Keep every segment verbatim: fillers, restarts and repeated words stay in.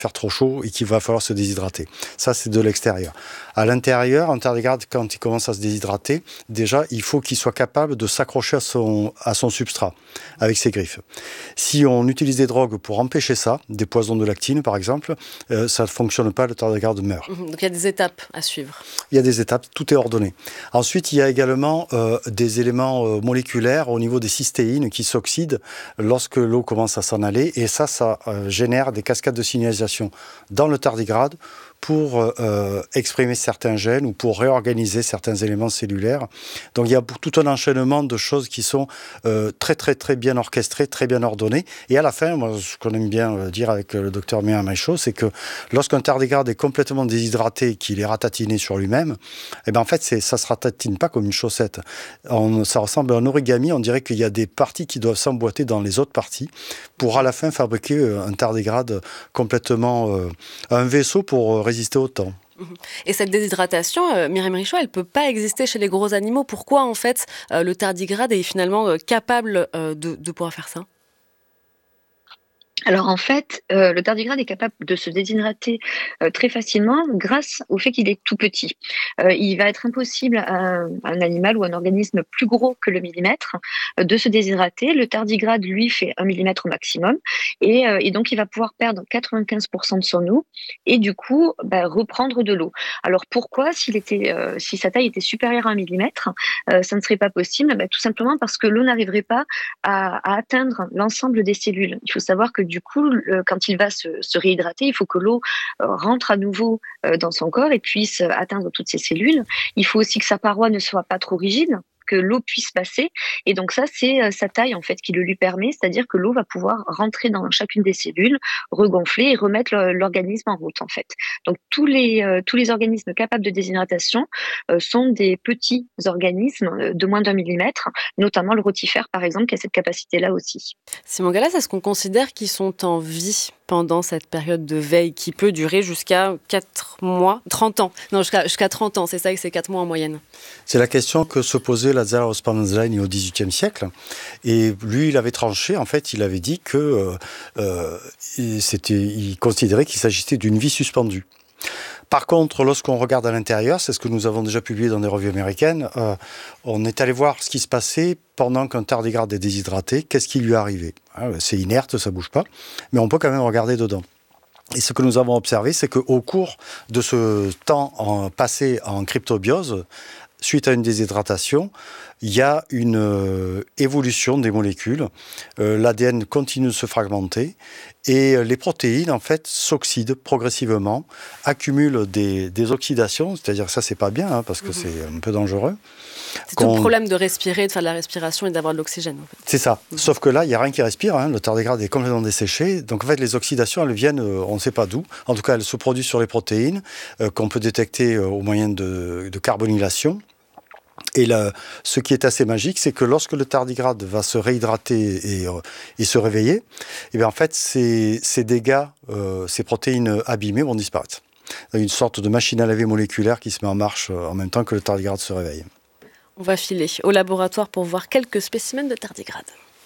faire trop chaud et qu'il va falloir se déshydrater. Ça, c'est de l'extérieur. À l'intérieur, un tardigrade, quand il commence à se déshydrater, déjà, il faut qu'il soit capable de s'accrocher à son, à son substrat avec ses griffes. Si on utilise des drogues pour empêcher ça, des poisons de lactine par exemple, euh, ça ne fonctionne pas, le tardigrade meurt. Donc il y a des étapes à suivre. Il y a des étapes, tout est ordonné. Ensuite, il y a également euh, des éléments euh, moléculaires au niveau des cystéines qui s'oxydent lorsque l'eau commence à s'en aller, et ça, ça euh, génère des cascades de signalisation dans le tardigrade pour euh, exprimer certains gènes ou pour réorganiser certains éléments cellulaires. Donc il y a tout un enchaînement de choses qui sont euh, très très très bien orchestrées, très bien ordonnées. Et à la fin, moi, ce qu'on aime bien dire avec le docteur Mia Maïcho, c'est que lorsqu'un tardigrade est complètement déshydraté, qu'il est ratatiné sur lui-même, eh ben en fait, c'est, ça ne se ratatine pas comme une chaussette. On, ça ressemble à un origami, on dirait qu'il y a des parties qui doivent s'emboîter dans les autres parties pour à la fin fabriquer un tardigrade complètement... Euh, un vaisseau pour euh, résister au temps. Et cette déshydratation, euh, Myriam Richaud, elle ne peut pas exister chez les gros animaux. Pourquoi, en fait, euh, le tardigrade est finalement euh, capable euh, de, de pouvoir faire ça ? Alors en fait, euh, le tardigrade est capable de se déshydrater euh, très facilement grâce au fait qu'il est tout petit. Euh, il va être impossible à un, à un animal ou un organisme plus gros que le millimètre euh, de se déshydrater. Le tardigrade, lui, fait un millimètre au maximum et, euh, et donc il va pouvoir perdre quatre-vingt-quinze pour cent de son eau et du coup bah, reprendre de l'eau. Alors pourquoi, s'il était, euh, si sa taille était supérieure à un millimètre, euh, ça ne serait pas possible ? Bah, tout simplement parce que l'eau n'arriverait pas à, à atteindre l'ensemble des cellules. Il faut savoir que du coup, le, quand il va se, se réhydrater, il faut que l'eau euh, rentre à nouveau euh, dans son corps et puisse atteindre toutes ses cellules. Il faut aussi que sa paroi ne soit pas trop rigide, que l'eau puisse passer. Et donc ça, c'est euh, sa taille en fait qui le lui permet, c'est-à-dire que l'eau va pouvoir rentrer dans chacune des cellules, regonfler et remettre le, l'organisme en route en fait. Donc tous les, euh, tous les organismes capables de déshydratation euh, sont des petits organismes de moins d'un millimètre, notamment le rotifère par exemple, qui a cette capacité-là aussi. Simon Gallas, est-ce qu'on considère qu'ils sont en vie pendant cette période de veille qui peut durer jusqu'à quatre mois, trente ans. Non, jusqu'à, jusqu'à trente ans, c'est ça que c'est quatre mois en moyenne. C'est la question que se posait Lazzaro Spallanzani au dix-huitième siècle. Et lui, il avait tranché, en fait, il avait dit que euh, c'était, il considérait qu'il s'agissait d'une vie suspendue. Par contre, lorsqu'on regarde à l'intérieur, c'est ce que nous avons déjà publié dans des revues américaines, euh, on est allé voir ce qui se passait pendant qu'un tardigrade est déshydraté, qu'est-ce qui lui est arrivé. C'est inerte, ça ne bouge pas, mais on peut quand même regarder dedans. Et ce que nous avons observé, c'est qu'au cours de ce temps en, passé en cryptobiose, suite à une déshydratation, il y a une euh, évolution des molécules. Euh, L'A D N continue de se fragmenter et les protéines, en fait, s'oxydent progressivement, accumulent des, des oxydations, c'est-à-dire que ça, c'est pas bien, hein, parce que mmh. c'est un peu dangereux. C'est tout le problème de respirer, de faire de la respiration et d'avoir de l'oxygène. En fait. C'est ça. Mmh. Sauf que là, il n'y a rien qui respire. Hein. Le tardigrade est complètement desséché. Donc, en fait, les oxydations, elles viennent, euh, on ne sait pas d'où. En tout cas, elles se produisent sur les protéines euh, qu'on peut détecter euh, au moyen de, de carbonylation. Et là, ce qui est assez magique, c'est que lorsque le tardigrade va se réhydrater et, euh, et se réveiller, et bien en fait, ces, ces dégâts, euh, ces protéines abîmées vont disparaître. Il y a une sorte de machine à laver moléculaire qui se met en marche euh, en même temps que le tardigrade se réveille. On va filer au laboratoire pour voir quelques spécimens de tardigrades.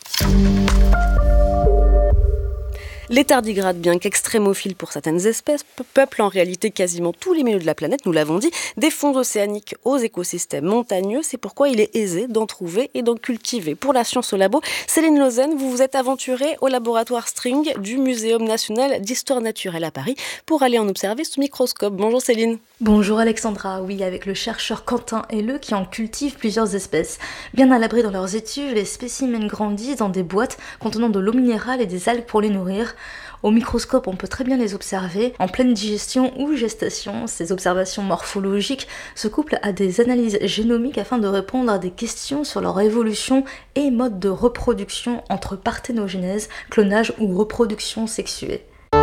Les tardigrades, bien qu'extrémophiles pour certaines espèces, peuplent en réalité quasiment tous les milieux de la planète, nous l'avons dit, des fonds océaniques aux écosystèmes montagneux. C'est pourquoi il est aisé d'en trouver et d'en cultiver. Pour la science au labo, Céline Lausanne, vous vous êtes aventurée au laboratoire String du Muséum national d'histoire naturelle à Paris pour aller en observer sous microscope. Bonjour Céline. Bonjour Alexandra, oui, avec le chercheur Quentin Helleux qui en cultive plusieurs espèces. Bien à l'abri dans leurs étuves, les spécimens grandissent dans des boîtes contenant de l'eau minérale et des algues pour les nourrir. Au microscope, on peut très bien les observer en pleine digestion ou gestation. Ces observations morphologiques se couplent à des analyses génomiques afin de répondre à des questions sur leur évolution et mode de reproduction entre parthénogenèse, clonage ou reproduction sexuée.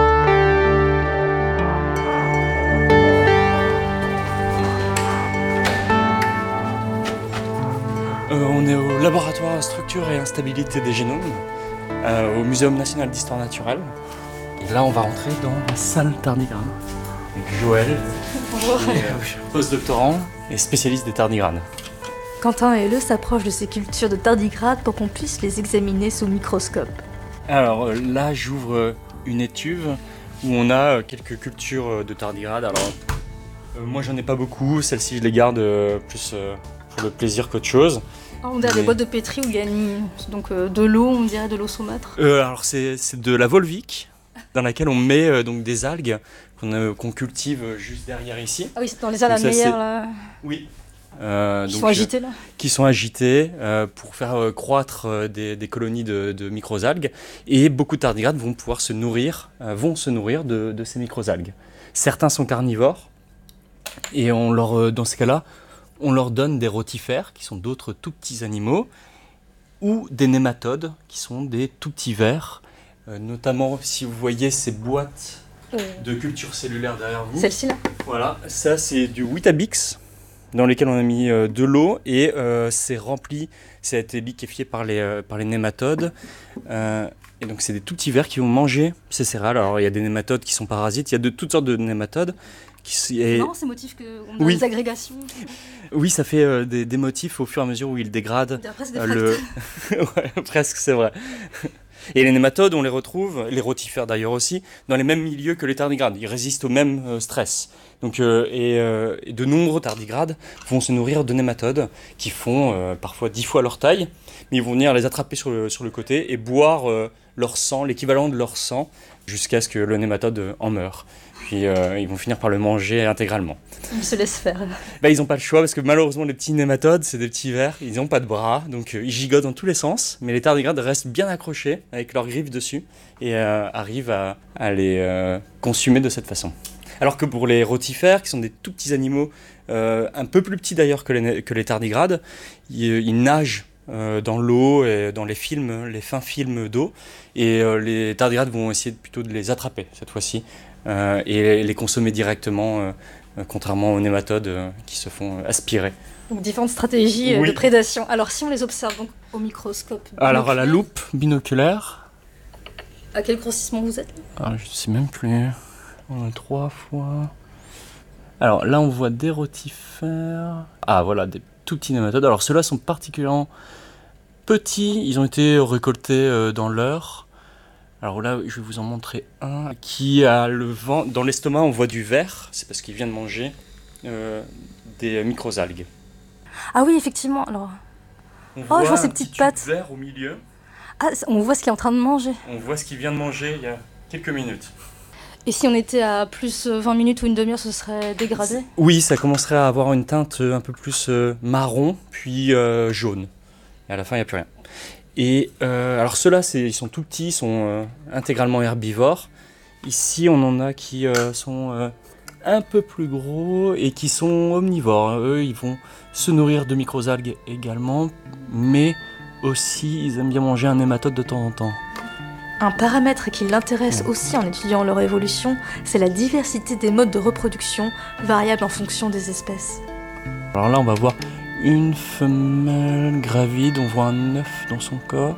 Euh, on est au laboratoire structure et instabilité des génomes, euh, au Muséum national d'histoire naturelle. Et là, on va rentrer dans la salle tardigrade. Donc Joël, qui est euh, post-doctorant et spécialiste des tardigrades. Quentin Helleux s'approche de ces cultures de tardigrades pour qu'on puisse les examiner sous microscope. Alors là, j'ouvre une étuve où on a quelques cultures de tardigrades. Alors, euh, moi j'en ai pas beaucoup, celles-ci je les garde euh, plus euh, pour le plaisir qu'autre chose. Ah, on dirait Mais... des boîtes de pétri où il y a une... donc, euh, de l'eau, on dirait de l'eau saumâtre. Euh, alors c'est, c'est de la volvique, dans laquelle on met euh, donc des algues qu'on, euh, qu'on cultive juste derrière ici. Ah oui, c'est dans les algues ça, meilleures là. Oui. Euh, Qui donc, sont agitées là. euh, Qui sont agitées euh, pour faire euh, croître euh, des, des colonies de, de microalgues. Et beaucoup de tardigrades vont pouvoir se nourrir, euh, vont se nourrir de, de ces microalgues. Certains sont carnivores et on leur, euh, dans ces cas-là, on leur donne des rotifères qui sont d'autres tout petits animaux ou des nématodes qui sont des tout petits vers. Euh, notamment si vous voyez ces boîtes euh... de culture cellulaire derrière vous. Celle-ci là. Voilà, ça c'est du Weetabix, dans lesquels on a mis euh, de l'eau et euh, c'est rempli, ça a été liquéfié par les, euh, par les nématodes. Euh, et donc c'est des tout petits vers qui vont manger ces céréales. Alors il y a des nématodes qui sont parasites, il y a de toutes sortes de nématodes. Qui, et... Non, ces motifs qu'on a oui. des agrégations. Oui, ça fait euh, des, des motifs au fur et à mesure où ils dégradent. Presque des euh, le... ouais, presque, c'est vrai. Et les nématodes, on les retrouve, les rotifères d'ailleurs aussi, dans les mêmes milieux que les tardigrades. Ils résistent au même euh, stress. Donc, euh, et, euh, et de nombreux tardigrades vont se nourrir de nématodes qui font euh, parfois dix fois leur taille, mais ils vont venir les attraper sur le, sur le côté et boire euh, leur sang, l'équivalent de leur sang, jusqu'à ce que le nématode en meure. Puis euh, ils vont finir par le manger intégralement. Ils se laissent faire. Bah, ils n'ont pas le choix parce que malheureusement les petits nématodes, c'est des petits vers, ils n'ont pas de bras, donc euh, ils gigotent dans tous les sens, mais les tardigrades restent bien accrochés avec leurs griffes dessus et euh, arrivent à, à les euh, consumer de cette façon. Alors que pour les rotifères, qui sont des tout petits animaux, euh, un peu plus petits d'ailleurs que les, que les tardigrades, ils, ils nagent euh, dans l'eau et dans les films, les fins films d'eau, et euh, les tardigrades vont essayer plutôt de les attraper cette fois-ci euh, et les consommer directement. Euh, contrairement aux nématodes euh, qui se font euh, aspirer. Donc différentes stratégies oui. de prédation. Alors si on les observe donc, au microscope Alors à la loupe binoculaire... À quel grossissement vous êtes? Alors, je ne sais même plus. On a trois fois... Alors là on voit des rotifères... Ah voilà, des tout petits nématodes. Alors ceux-là sont particulièrement petits. Ils ont été récoltés euh, dans l'heure. Alors là, je vais vous en montrer un qui a le vent. Dans l'estomac, on voit du vert. C'est parce qu'il vient de manger euh, des microalgues. Ah oui, effectivement. Alors, on oh, voit je vois ces un petites petit pattes. Vert au milieu. Ah, on voit ce qu'il est en train de manger. On voit ce qu'il vient de manger il y a quelques minutes. Et si on était à plus vingt minutes ou une demi-heure, ce serait dégradé? Oui, ça commencerait à avoir une teinte un peu plus euh, marron, puis euh, jaune. Et à la fin, il n'y a plus rien. Et euh, alors ceux-là, c'est, ils sont tout petits, ils sont euh, intégralement herbivores. Ici, on en a qui euh, sont euh, un peu plus gros et qui sont omnivores. Eux, ils vont se nourrir de microalgues également, mais aussi, ils aiment bien manger un nématode de temps en temps. Un paramètre qui l'intéresse aussi en étudiant leur évolution, c'est la diversité des modes de reproduction, variable en fonction des espèces. Alors là, on va voir une femelle gravide, on voit un œuf dans son corps.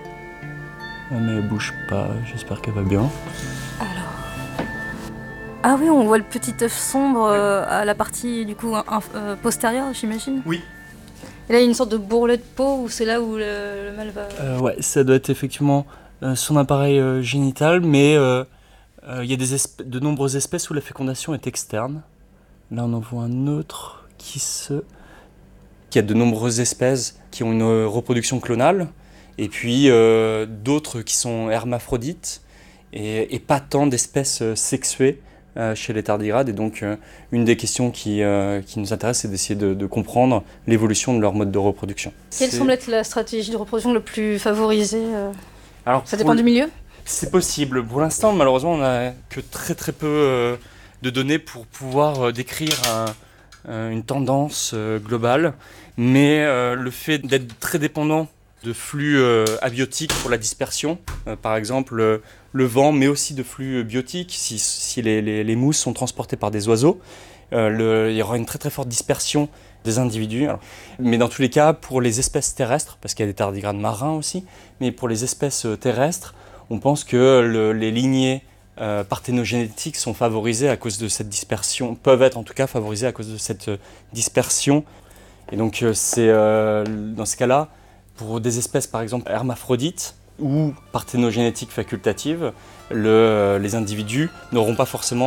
Mais elle bouge pas, j'espère qu'elle va bien. Alors... Ah oui, on voit le petit œuf sombre euh, à la partie du coup un, euh, postérieure, j'imagine. Oui. Et là, il y a une sorte de bourrelet de peau, où c'est là où le, le mâle va... Euh, ouais, ça doit être effectivement euh, son appareil euh, génital, mais il euh, euh, y a des esp- de nombreuses espèces où la fécondation est externe. Là, on en voit un autre qui se... Il y a de nombreuses espèces qui ont une reproduction clonale, et puis euh, d'autres qui sont hermaphrodites, et, et pas tant d'espèces sexuées euh, chez les tardigrades. Et donc, euh, une des questions qui, euh, qui nous intéresse, c'est d'essayer de, de comprendre l'évolution de leur mode de reproduction. Quelle c'est... semble être la stratégie de reproduction le plus favorisée euh... Alors, ça dépend le... du milieu? C'est possible. Pour l'instant, malheureusement, on n'a que très très peu euh, de données pour pouvoir euh, décrire un... une tendance euh, globale, mais euh, le fait d'être très dépendant de flux euh, abiotiques pour la dispersion, euh, par exemple euh, le vent, mais aussi de flux biotiques, si, si les, les, les mousses sont transportées par des oiseaux, euh, le, il y aura une très très forte dispersion des individus. Alors, mais dans tous les cas, pour les espèces terrestres, parce qu'il y a des tardigrades marins aussi, mais pour les espèces terrestres, on pense que le, les lignées Euh, parthénogénétiques sont favorisées à cause de cette dispersion, peuvent être en tout cas favorisées à cause de cette euh, dispersion. Et donc euh, c'est euh, dans ce cas-là, pour des espèces par exemple hermaphrodites, ou parthénogénétique facultative, le, les individus n'auront pas forcément